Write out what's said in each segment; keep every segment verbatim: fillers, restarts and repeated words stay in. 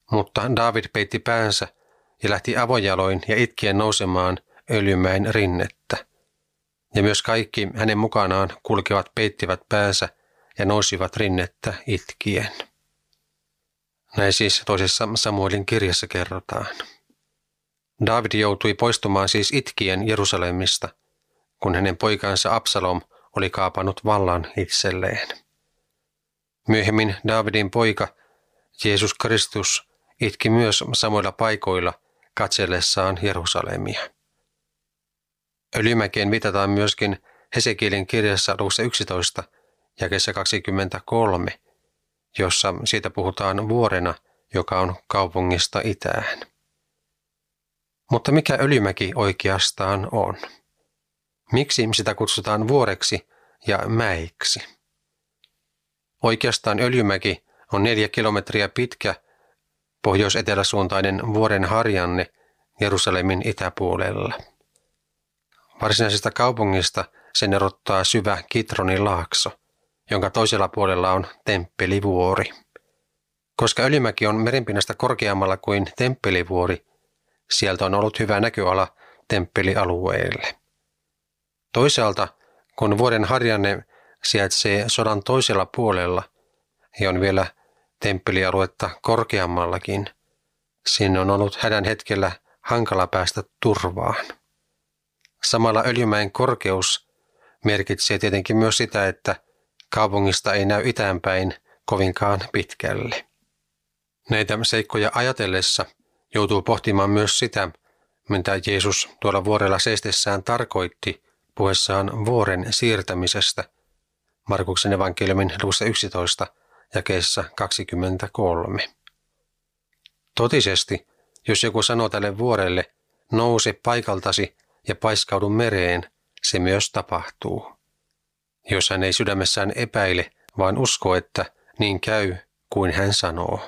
Mutta Daavid peitti päänsä ja lähti avojaloin ja itkien nousemaan Öljymäen rinnettä. Ja myös kaikki hänen mukanaan kulkevat peittivät päänsä ja nousivat rinnettä itkien. Näin siis toisessa Samuelin kirjassa kerrotaan. Daavid joutui poistumaan siis itkien Jerusalemista, kun hänen poikansa Absalom oli kaapannut vallan itselleen. Myöhemmin Daavidin poika Jeesus Kristus itki myös samoilla paikoilla katsellessaan Jerusalemia. Öljymäkeen viitataan myöskin Hesekielin kirjassa luvussa yksitoista jakeessa kaksikymmentäkolme, jossa siitä puhutaan vuorena, joka on kaupungista itään. Mutta mikä Öljymäki oikeastaan on? Miksi sitä kutsutaan vuoreksi ja mäiksi? Oikeastaan Öljymäki on neljä kilometriä pitkä pohjois-eteläsuuntainen vuoren harjanne Jerusalemin itäpuolella. Varsinaisesta kaupungista sen erottaa syvä Kitronin laakso, jonka toisella puolella on Temppelivuori. Koska Öljymäki on merenpinnasta korkeammalla kuin Temppelivuori, sieltä on ollut hyvä näköala temppelialueelle. Toisaalta, kun vuoren harjanne sijaitsee sodan toisella puolella ja on vielä temppelialuetta korkeammallakin, sinne on ollut hädän hetkellä hankala päästä turvaan. Samalla Öljymäen korkeus merkitsee tietenkin myös sitä, että kaupungista ei näy itäänpäin kovinkaan pitkälle. Näitä seikkoja ajatellessa joutuu pohtimaan myös sitä, mitä Jeesus tuolla vuorella seistessään tarkoitti puheessaan vuoren siirtämisestä Markuksen evankeliumin luvussa yksitoista jakeessa kaksikymmentäkolme. Totisesti, jos joku sanoo tälle vuorelle, nouse paikaltasi ja paiskaudu mereen, se myös tapahtuu. Jos hän ei sydämessään epäile, vaan uskoo, että niin käy kuin hän sanoo.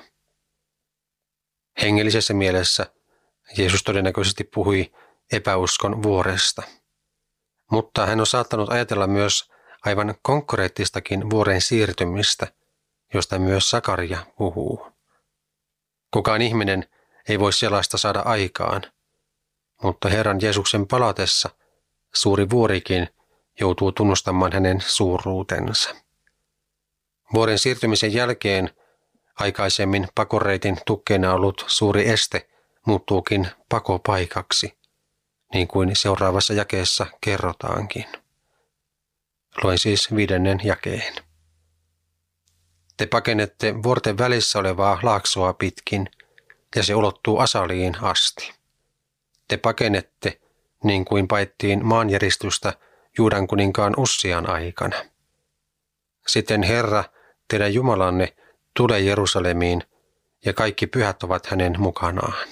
Hengellisessä mielessä Jeesus todennäköisesti puhui epäuskon vuoresta. Mutta hän on saattanut ajatella myös aivan konkreettistakin vuoren siirtymistä, josta myös Sakaria puhuu. Kukaan ihminen ei voi sellaista saada aikaan, mutta Herran Jeesuksen palatessa suuri vuorikin joutuu tunnustamaan hänen suuruutensa. Vuoren siirtymisen jälkeen aikaisemmin pakoreitin tukkeena ollut suuri este muuttuukin pakopaikaksi, niin kuin seuraavassa jakeessa kerrotaankin. Luen siis viidennen jakeen. Te pakenette vuorten välissä olevaa laaksoa pitkin, ja se ulottuu Asaliin asti. Te pakenette, niin kuin paettiin maanjäristystä Juudan kuninkaan Ussian aikana. Sitten Herra, teidän Jumalanne, tulee Jerusalemiin, ja kaikki pyhät ovat hänen mukanaan.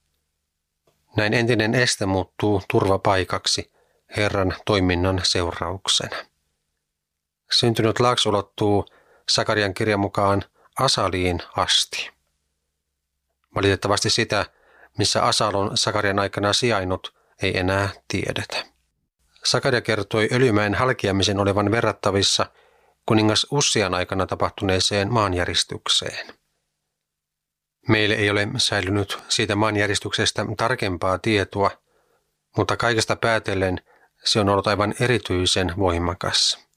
Näin entinen este muuttuu turvapaikaksi Herran toiminnan seurauksena. Syntynyt laakso ulottuu Sakarian kirjan mukaan Asaliin asti. Valitettavasti sitä, missä Asal on Sakarian aikana sijainnut, ei enää tiedetä. Sakaria kertoi Öljymäen halkeamisen olevan verrattavissa kuningas Ussian aikana tapahtuneeseen maanjäristykseen. Meille ei ole säilynyt siitä maanjäristyksestä tarkempaa tietoa, mutta kaikesta päätellen se on ollut aivan erityisen voimakas.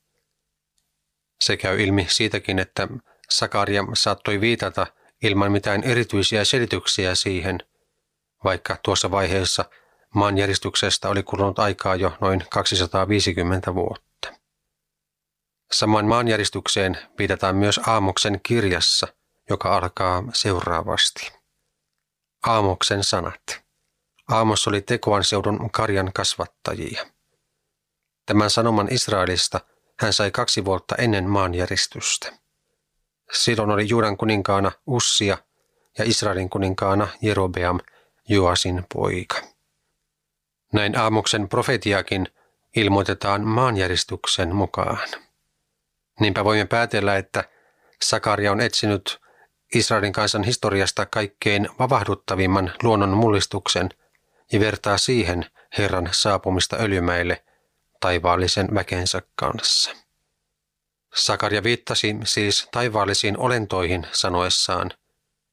Se käy ilmi siitäkin, että Sakaria saattoi viitata ilman mitään erityisiä selityksiä siihen, vaikka tuossa vaiheessa maanjäristyksestä oli kulunut aikaa jo noin kaksisataaviisikymmentä vuotta. Samoin maanjäristykseen viitataan myös Aamoksen kirjassa, joka alkaa seuraavasti. Aamoksen sanat. Aamos oli Tekoan seudun karjan kasvattajia. Tämän sanoman Israelista hän sai kaksi vuotta ennen maanjäristystä. Silloin oli Juudan kuninkaana Ussia ja Israelin kuninkaana Jerobeam, Joasin poika. Näin Aamoksen profetiakin ilmoitetaan maanjäristyksen mukaan. Niinpä voimme päätellä, että Sakaria on etsinyt Israelin kansan historiasta kaikkein vavahduttavimman luonnon mullistuksen ja vertaa siihen Herran saapumista Öljymäelle taivaallisen väkensä kanssa. Sakaria viittasi siis taivaallisiin olentoihin sanoessaan,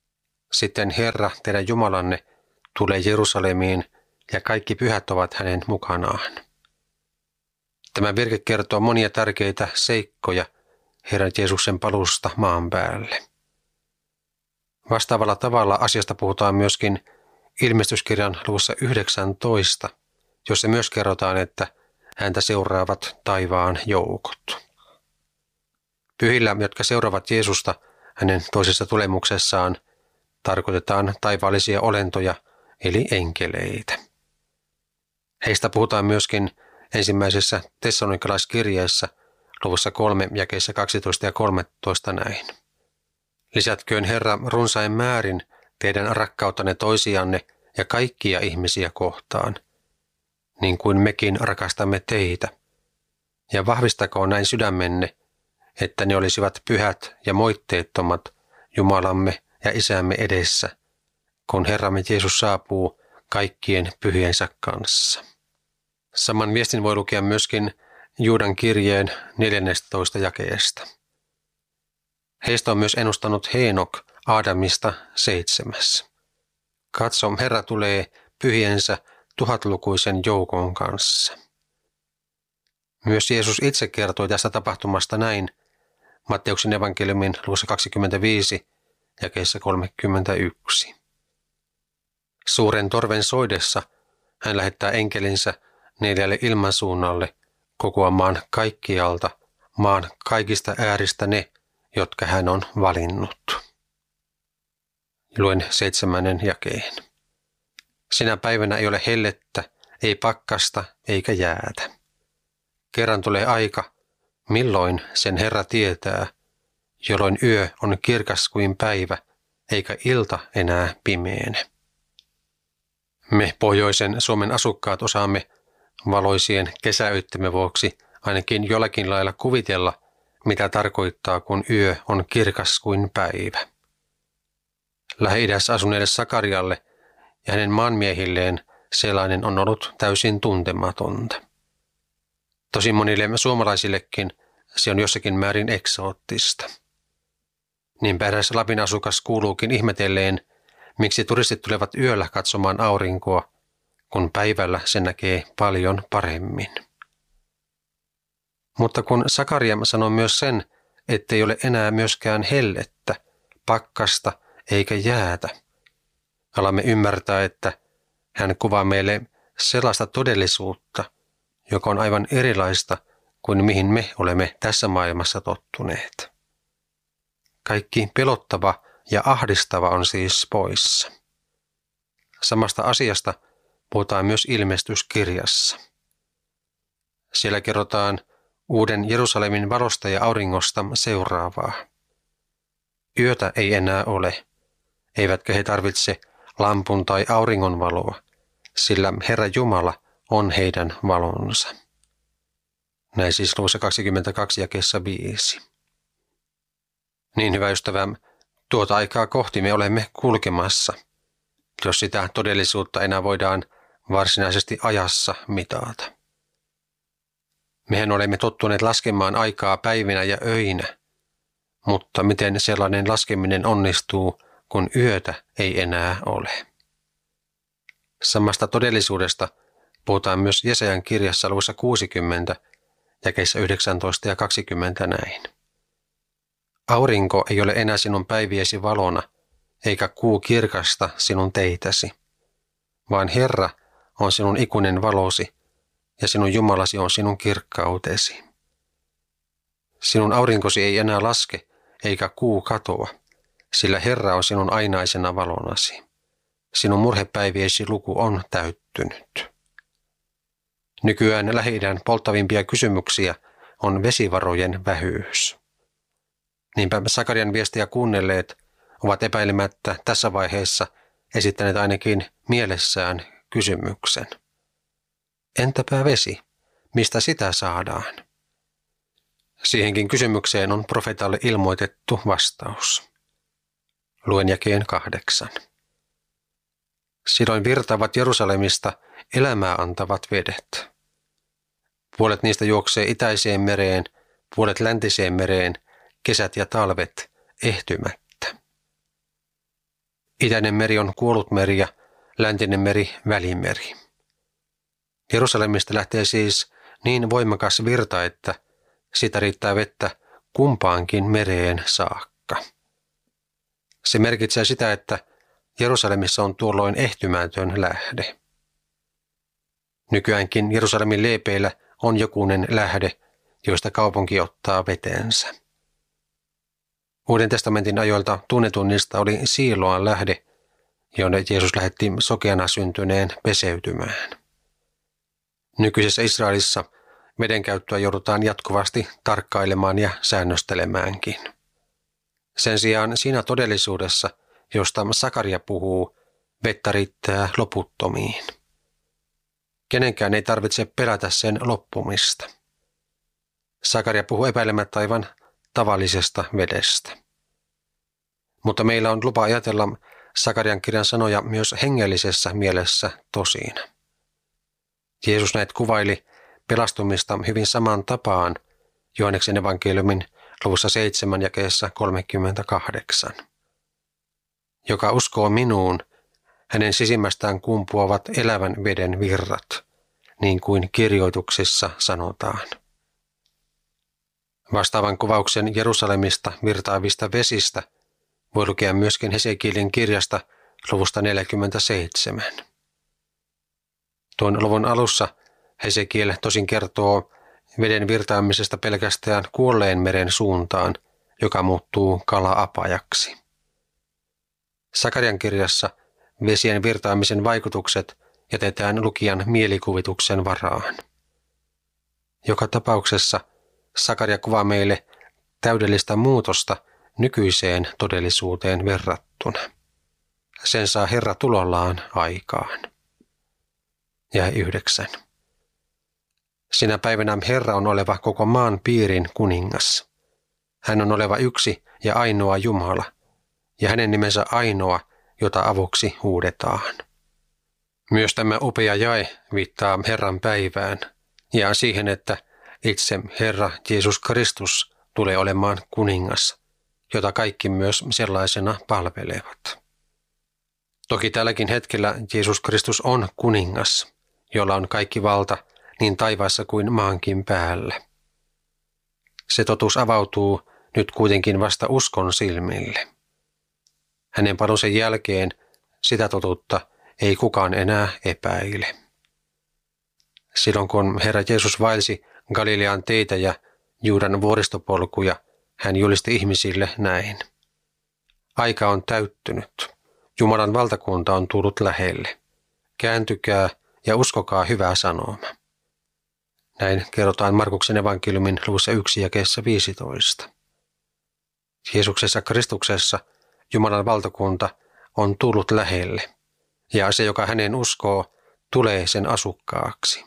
Sitten Herra, teidän Jumalanne, tulee Jerusalemiin ja kaikki pyhät ovat hänen mukanaan. Tämä virke kertoo monia tärkeitä seikkoja Herran Jeesuksen paluusta maan päälle. Vastaavalla tavalla asiasta puhutaan myöskin Ilmestyskirjan luvussa yhdeksäntoista, jossa myös kerrotaan, että häntä seuraavat taivaan joukot. Pyhillä, jotka seuraavat Jeesusta hänen toisessa tulemuksessaan, tarkoitetaan taivaallisia olentoja eli enkeleitä. Heistä puhutaan myöskin ensimmäisessä Tessalonikalaiskirjeessä luvussa kolme jakeissa kaksitoista ja kolmetoista näin. Lisätköön Herra runsain määrin teidän rakkautanne toisianne ja kaikkia ihmisiä kohtaan, niin kuin mekin rakastamme teitä. Ja vahvistakoon näin sydämenne, että ne olisivat pyhät ja moitteettomat Jumalamme ja Isämme edessä, kun Herramme Jeesus saapuu kaikkien pyhiensä kanssa. Saman viestin voi lukea myöskin Juudan kirjeen neljännestätoista jakeesta. Heistä on myös ennustanut Heenok Aadamista seitsemäs. Katso, Herra tulee pyhiensä tuhatlukuisen joukon kanssa. Myös Jeesus itse kertoi tästä tapahtumasta näin Matteuksen evankeliumin luvussa kaksikymmentäviisi jakeessa kolmekymmentäyksi. Suuren torven soidessa hän lähettää enkelinsä neljälle ilmansuunnalle kokoamaan kaikkialta maan kaikista ääristä ne, jotka hän on valinnut. Luen seitsemännen jakeen. Sinä päivänä ei ole hellettä, ei pakkasta eikä jäätä. Kerran tulee aika, milloin sen Herra tietää, jolloin yö on kirkas kuin päivä, eikä ilta enää pimeene. Me pohjoisen Suomen asukkaat osaamme valoisien kesäyöttimme vuoksi ainakin jollakin lailla kuvitella, mitä tarkoittaa, kun yö on kirkas kuin päivä. Lähi-idässä asuneelle Sakarialle ja hänen maanmiehilleen sellainen on ollut täysin tuntematonta. Tosin monille suomalaisillekin se on jossakin määrin eksoottista. Niinpä eräs Lapin asukas kuuluukin ihmetelleen, miksi turistit tulevat yöllä katsomaan aurinkoa, kun päivällä se näkee paljon paremmin. Mutta kun Sakaria sanoo myös sen, ettei ole enää myöskään hellettä, pakkasta eikä jäätä, alamme ymmärtää, että hän kuvaa meille sellaista todellisuutta, joka on aivan erilaista kuin mihin me olemme tässä maailmassa tottuneet. Kaikki pelottava ja ahdistava on siis poissa. Samasta asiasta puhutaan myös Ilmestyskirjassa. Siellä kerrotaan uuden Jerusalemin valosta ja auringosta seuraavaa. Yötä ei enää ole, eivätkä he tarvitse lampun tai auringon valoa, sillä Herra Jumala on heidän valonsa. Näin siis luvussa kaksikymmentäkaksi jakeessa viisi. Niin hyvä ystävä, tuota aikaa kohti me olemme kulkemassa, jos sitä todellisuutta enää voidaan varsinaisesti ajassa mitata. Mehän olemme tottuneet laskemaan aikaa päivinä ja öinä, mutta miten sellainen laskeminen onnistuu, kun yötä ei enää ole? Samasta todellisuudesta puhutaan myös Jesajan kirjassa luvussa kuusikymmentä, jakeissa yhdeksäntoista ja kaksikymmentä näin. Aurinko ei ole enää sinun päiviesi valona, eikä kuu kirkasta sinun teitäsi, vaan Herra on sinun ikuinen valosi, ja sinun Jumalasi on sinun kirkkautesi. Sinun aurinkosi ei enää laske, eikä kuu katoa, sillä Herra on sinun ainaisena valonasi. Sinun murhepäiviesi luku on täyttynyt. Nykyään Lähi-idän polttavimpia kysymyksiä on vesivarojen vähyys. Niinpä Sakarian viestiä kuunnelleet ovat epäilemättä tässä vaiheessa esittäneet ainakin mielessään kysymyksen. Entäpä vesi? Mistä sitä saadaan? Siihenkin kysymykseen on profeetalle ilmoitettu vastaus. Luen jakeen kahdeksan. Silloin virtaavat Jerusalemista elämää antavat vedet. Puolet niistä juoksee itäiseen mereen, puolet läntiseen mereen, kesät ja talvet ehtymättä. Itäinen meri on kuollut meri ja läntinen meri Välimeri. Jerusalemista lähtee siis niin voimakas virta, että siitä riittää vettä kumpaankin mereen saakka. Se merkitsee sitä, että Jerusalemissa on tuolloin ehtymätön lähde. Nykyäänkin Jerusalemin liepeillä on jokunen lähde, joista kaupunki ottaa vetensä. Uuden testamentin ajoilta tunnetunnista oli Siiloan lähde, jonne Jeesus lähetti sokeana syntyneen peseytymään. Nykyisessä Israelissa vedenkäyttöä joudutaan jatkuvasti tarkkailemaan ja säännöstelemäänkin. Sen sijaan siinä todellisuudessa, josta Sakaria puhuu, vettä riittää loputtomiin. Kenenkään ei tarvitse pelätä sen loppumista. Sakaria puhuu epäilemättä aivan tavallisesta vedestä. Mutta meillä on lupa ajatella Sakarian kirjan sanoja myös hengellisessä mielessä tosiina. Jeesus näet kuvaili pelastumista hyvin samaan tapaan Johanneksen evankeliumin luvussa seitsemän jakeessa kolmekymmentäkahdeksan. Joka uskoo minuun, hänen sisimmästään kumpuavat elävän veden virrat, niin kuin kirjoituksissa sanotaan. Vastaavan kuvauksen Jerusalemista virtaavista vesistä voi lukea myöskin Hesekielin kirjasta luvusta neljäkymmentäseitsemän. Tuon luvun alussa Hesekiel tosin kertoo veden virtaamisesta pelkästään kuolleen meren suuntaan, joka muuttuu kala-apajaksi. Sakarian kirjassa vesien virtaamisen vaikutukset jätetään lukijan mielikuvituksen varaan. Joka tapauksessa Sakaria kuvaa meille täydellistä muutosta nykyiseen todellisuuteen verrattuna. Sen saa Herra tulollaan aikaan. Ja yhdeksän. Sinä päivänä Herra on oleva koko maan piirin kuningas. Hän on oleva yksi ja ainoa Jumala, ja hänen nimensä ainoa, jota avuksi huudetaan. Myös tämä upea jae viittaa Herran päivään ja siihen, että itse Herra Jeesus Kristus tulee olemaan kuningas, jota kaikki myös sellaisena palvelevat. Toki tälläkin hetkellä Jeesus Kristus on kuningas, jolla on kaikki valta niin taivaassa kuin maankin päällä. Se totuus avautuu nyt kuitenkin vasta uskon silmille. Hänen paluusen jälkeen sitä totuutta ei kukaan enää epäile. Silloin kun Herra Jeesus vaelsi Galilean teitä ja Juudan vuoristopolkuja, hän julisti ihmisille näin. Aika on täyttynyt. Jumalan valtakunta on tullut lähelle. Kääntykää ja uskokaa hyvää sanomaa. Näin kerrotaan Markuksen evankeliumin luvussa yksi jakeessa viisitoista. Jeesuksessa Kristuksessa Jumalan valtakunta on tullut lähelle, ja se, joka hänen uskoo, tulee sen asukkaaksi.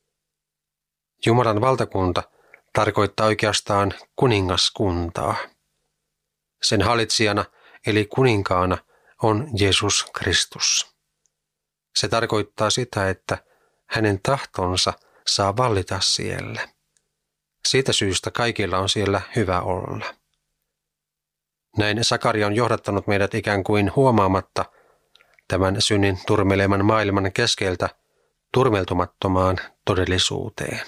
Jumalan valtakunta tarkoittaa oikeastaan kuningaskuntaa. Sen hallitsijana eli kuninkaana on Jeesus Kristus. Se tarkoittaa sitä, että hänen tahtonsa saa vallita siellä. Siitä syystä kaikilla on siellä hyvä olla. Näin Sakaria on johdattanut meidät ikään kuin huomaamatta tämän synnin turmeleman maailman keskeltä turmeltumattomaan todellisuuteen.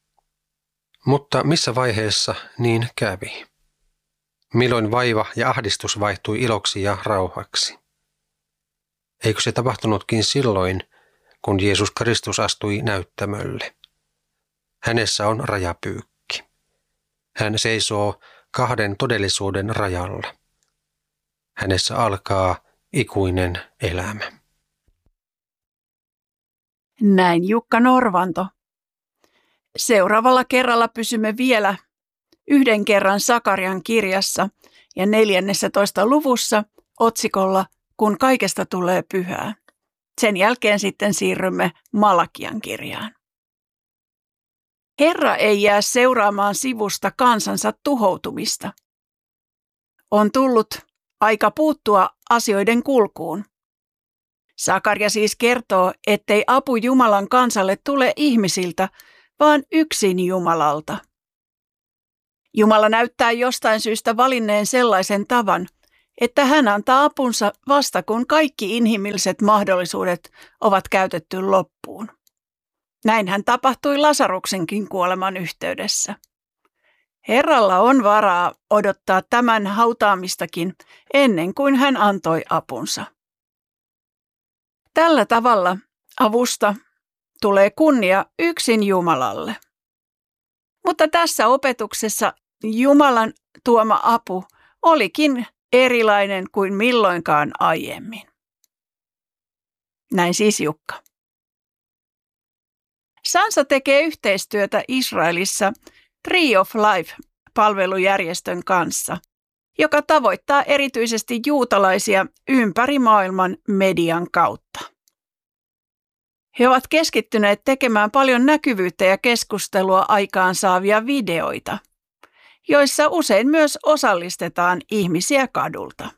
Mutta missä vaiheessa niin kävi? Milloin vaiva ja ahdistus vaihtui iloksi ja rauhaksi? Eikö se tapahtunutkin silloin, kun Jeesus Kristus astui näyttämölle? Hänessä on rajapyykki. Hän seisoo kahden todellisuuden rajalla. Hänessä alkaa ikuinen elämä. Näin Jukka Norvanto. Seuraavalla kerralla pysymme vielä yhden kerran Sakarian kirjassa ja neljännessätoista luvussa otsikolla Kun kaikesta tulee pyhää. Sen jälkeen sitten siirrymme Malakian kirjaan. Herra ei jää seuraamaan sivusta kansansa tuhoutumista. On tullut aika puuttua asioiden kulkuun. Sakaria siis kertoo, ettei apu Jumalan kansalle tule ihmisiltä, vaan yksin Jumalalta. Jumala näyttää jostain syystä valinneen sellaisen tavan, että hän antaa apunsa vasta kun kaikki inhimilliset mahdollisuudet ovat käytetty loppuun. Näinhän tapahtui Lasaruksenkin kuoleman yhteydessä. Herralla on varaa odottaa tämän hautaamistakin ennen kuin hän antoi apunsa. Tällä tavalla avusta tulee kunnia yksin Jumalalle. Mutta tässä opetuksessa Jumalan tuoma apu olikin erilainen kuin milloinkaan aiemmin. Näin siis Jukka. Sansa tekee yhteistyötä Israelissa Tree of Life-palvelujärjestön kanssa, joka tavoittaa erityisesti juutalaisia ympäri maailman median kautta. He ovat keskittyneet tekemään paljon näkyvyyttä ja keskustelua aikaan saavia videoita, joissa usein myös osallistetaan ihmisiä kadulta.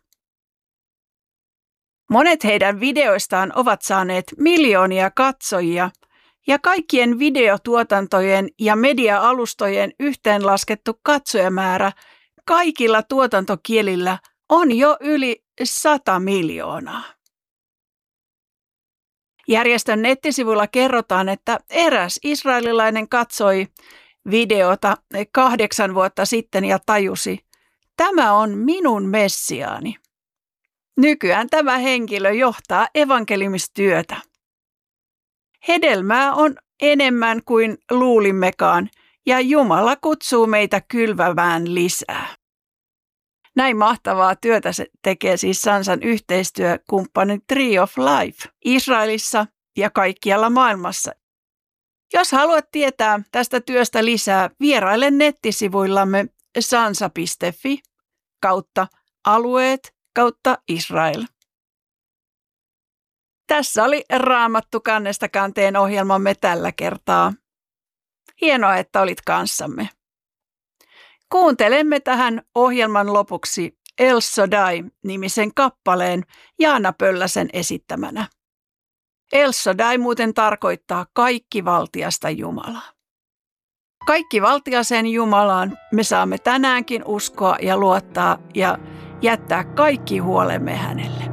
Monet heidän videoistaan ovat saaneet miljoonia katsojia, ja kaikkien videotuotantojen ja media-alustojen yhteenlaskettu katsojamäärä kaikilla tuotantokielillä on jo yli sata miljoonaa. Järjestön nettisivuilla kerrotaan, että eräs israelilainen katsoi videota kahdeksan vuotta sitten ja tajusi, tämä on minun Messiaani. Nykyään tämä henkilö johtaa evankeliumistyötä. Hedelmää on enemmän kuin luulimmekaan, ja Jumala kutsuu meitä kylvämään lisää. Näin mahtavaa työtä se tekee siis Sansan yhteistyökumppani Tree of Life Israelissa ja kaikkialla maailmassa. Jos haluat tietää tästä työstä lisää, vieraile nettisivuillamme sansa piste fi kautta alueet kautta Israel. Tässä oli Raamattu kannesta kanteen ohjelmamme tällä kertaa. Hienoa, että olit kanssamme. Kuuntelemme tähän ohjelman lopuksi El Shaddai-nimisen kappaleen Jaana Pölläsen esittämänä. El Shaddai muuten tarkoittaa kaikkivaltiasta Jumalaa. Kaikkivaltiaseen Jumalaan me saamme tänäänkin uskoa ja luottaa ja jättää kaikki huolemme hänelle.